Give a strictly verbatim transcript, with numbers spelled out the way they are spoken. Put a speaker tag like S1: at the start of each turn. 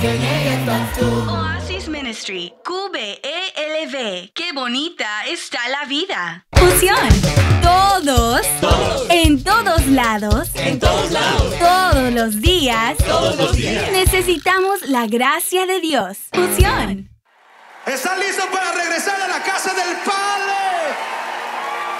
S1: ¿Quién eres tú?
S2: Oasis Ministry, Q B E L V. ¡Qué bonita está la vida! Fusión. Todos.
S1: Todos.
S2: En todos lados.
S1: En todos lados.
S2: Todos los días.
S1: Todos los días.
S2: Necesitamos la gracia de Dios. Fusión.
S3: ¿Están listos para regresar a la casa del Padre?